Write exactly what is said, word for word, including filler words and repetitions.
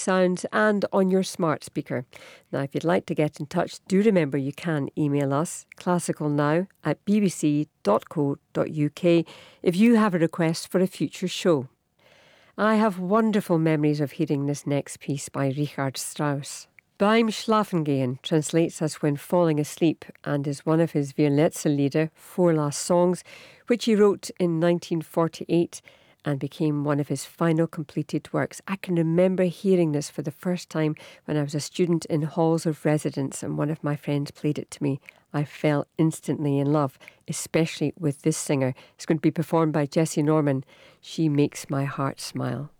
Sounds and on your smart speaker. Now, if you'd like to get in touch, do remember you can email us, classicalnow at b b c dot co dot u k, if you have a request for a future show. I have wonderful memories of hearing this next piece by Richard Strauss. Beim Schlafengehen translates as when falling asleep and is one of his Vierletzte-Lieder, Four Last Songs, which he wrote in nineteen forty-eight and became one of his final completed works. I can remember hearing this for the first time when I was a student in halls of residence and one of my friends played it to me. I fell instantly in love, especially with this singer. It's going to be performed by Jessie Norman. She makes my heart smile.